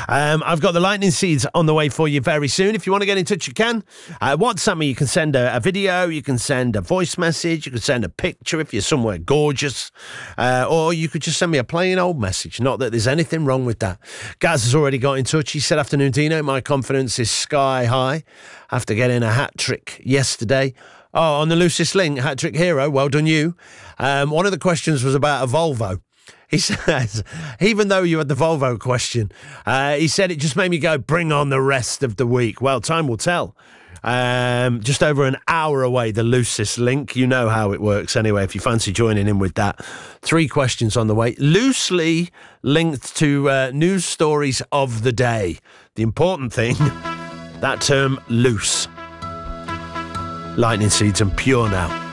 I've got the lightning seeds on the way for you very soon. If you want to get in touch, you can. WhatsApp me. You can send a video. You can send a voice message. You can send a picture if you're somewhere gorgeous. Or you could just send me a plain old message. Not that there's anything wrong with that. Gaz has already got in touch. He said, afternoon, Dino. My confidence is sky high after getting a hat-trick yesterday. Oh, on the Lucis Link, hat-trick hero. Well done, you. One of the questions was about a Volvo. He says, even though you had the Volvo question, he said it just made me go, bring on the rest of the week. Well, time will tell. Just over an hour away, the Lucis Link. You know how it works anyway, if you fancy joining in with that. 3 questions on the way, loosely linked to news stories of the day. The important thing, that term, loose. Lightning Seeds and Pure now.